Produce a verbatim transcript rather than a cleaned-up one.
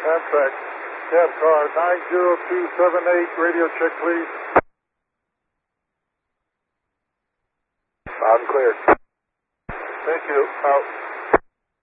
Amtrak. Cab car nine zero two seven eight, radio check please. Loud and clear. Thank you. Out.